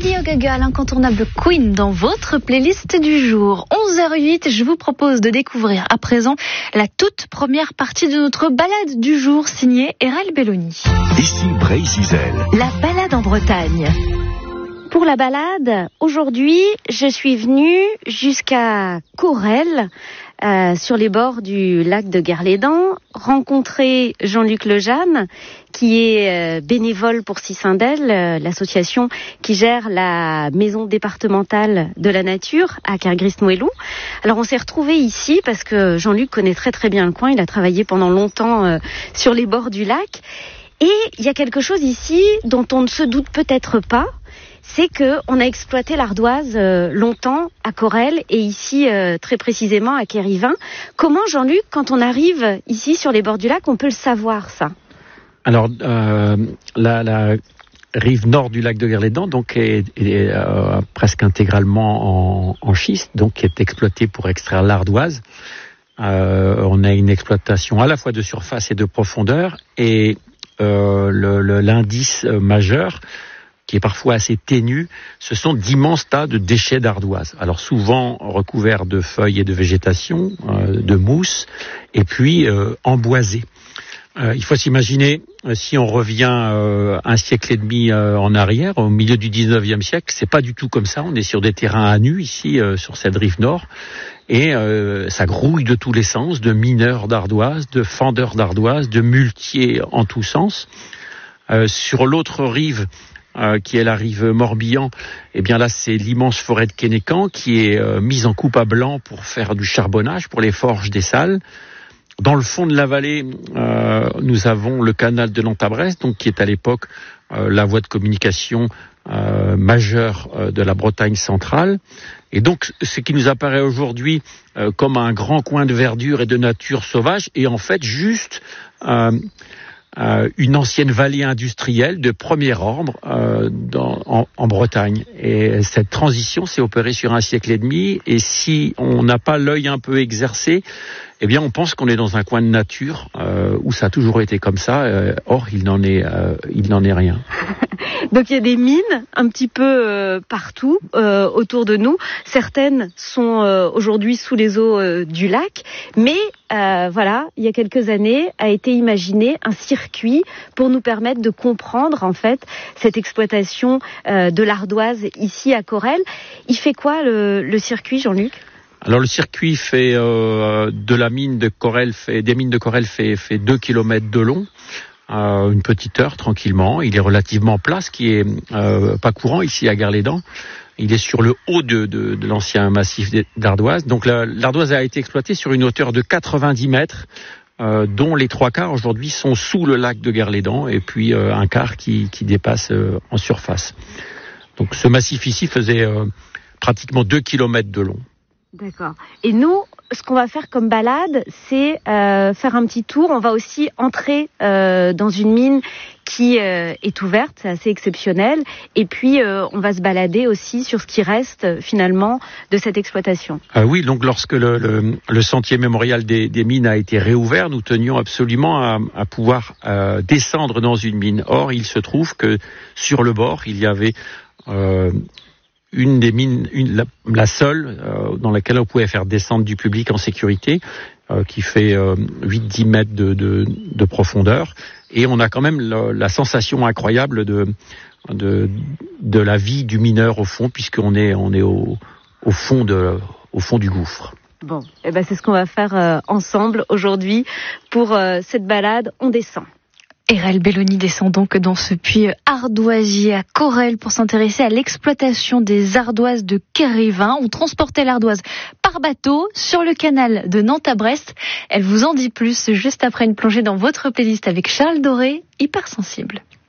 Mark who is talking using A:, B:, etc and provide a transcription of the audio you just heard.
A: Lady Gaga, l'incontournable Queen dans votre playlist du jour. 11h08, je vous propose de découvrir à présent la toute première partie de notre balade du jour signée Erel Belloni.
B: Ici Bray-Zizel.
A: La balade en Bretagne.
C: Pour la balade, aujourd'hui, je suis venue jusqu'à Corrèze, sur les bords du lac de Guerlédan, rencontrer Jean-Luc Lejeanne, qui est bénévole pour Cicindel, l'association qui gère la maison départementale de la nature à Kergris-Moellon. Alors on s'est retrouvés ici parce que Jean-Luc connaît très très bien le coin, il a travaillé pendant longtemps sur les bords du lac. Et il y a quelque chose ici dont on ne se doute peut-être pas, c'est qu'on a exploité l'ardoise longtemps à Corrèze et ici très précisément à Kérivin. Comment, Jean-Luc, quand on arrive ici sur les bords du lac, on peut le savoir ça ?
D: Alors, la rive nord du lac de Guerlédan donc est presque intégralement en schiste, donc qui est exploitée pour extraire l'ardoise. On a une exploitation à la fois de surface et de profondeur, et l'indice majeur, qui est parfois assez ténu, ce sont d'immenses tas de déchets d'ardoise. Alors souvent recouverts de feuilles et de végétation, de mousse, et puis emboisés. Il faut s'imaginer, si on revient un siècle et demi en arrière, au milieu du 19e siècle, c'est pas du tout comme ça. On est sur des terrains à nu ici, sur cette rive nord, et ça grouille de tous les sens, de mineurs d'ardoise, de fendeurs d'ardoise, de muletiers en tous sens. Sur l'autre rive, qui est la rive Morbihan, eh bien là c'est l'immense forêt de Kénécan qui est mise en coupe à blanc pour faire du charbonnage pour les forges des salles. Dans le fond de la vallée, nous avons le canal de Nantes-à-Brest, donc qui est à l'époque la voie de communication majeure de la Bretagne centrale. Et donc ce qui nous apparaît aujourd'hui comme un grand coin de verdure et de nature sauvage est en fait juste une ancienne vallée industrielle de premier ordre en Bretagne. Et cette transition s'est opérée sur un siècle et demi, et si on n'a pas l'œil un peu exercé, eh bien on pense qu'on est dans un coin de nature où ça a toujours été comme ça. Or il n'en est rien.
C: Donc il y a des mines un petit peu partout autour de nous. Certaines sont aujourd'hui sous les eaux du lac, mais voilà, il y a quelques années a été imaginé un circuit pour nous permettre de comprendre en fait cette exploitation de l'ardoise ici à Corrèze. Il fait quoi le circuit, Jean-Luc ?
D: Alors le circuit fait de la mine de Corrèze, des mines de Corrèze fait 2 km de long. Une petite heure tranquillement. Il est relativement plat, ce qui est pas courant ici à Guerlédan. Il est sur le haut de l'ancien massif d'ardoise. Donc l'ardoise a été exploitée sur une hauteur de 90 mètres, dont les 3/4 aujourd'hui sont sous le lac de Guerlédan, et puis un quart qui dépasse en surface. Donc ce massif ici faisait pratiquement 2 km de long.
C: D'accord. Et nous, ce qu'on va faire comme balade, c'est faire un petit tour. On va aussi entrer dans une mine qui est ouverte, c'est assez exceptionnel. Et puis, on va se balader aussi sur ce qui reste finalement de cette exploitation.
D: Oui, donc lorsque le sentier mémorial des mines a été réouvert, nous tenions absolument à pouvoir descendre dans une mine. Or, il se trouve que sur le bord, il y avait une des mines, la seule dans laquelle on pouvait faire descendre du public en sécurité, qui fait 8-10 mètres de profondeur, et on a quand même la sensation incroyable de la vie du mineur au fond, puisqu'on est au fond du gouffre.
C: Bon, et ben c'est ce qu'on va faire ensemble aujourd'hui pour cette balade. On descend.
A: Erel Belloni descend donc dans ce puits ardoisier à Corrèze pour s'intéresser à l'exploitation des ardoises de Kérivin. On transportait l'ardoise par bateau sur le canal de Nantes-à-Brest. Elle vous en dit plus juste après une plongée dans votre playlist avec Charles Doré, Hypersensible.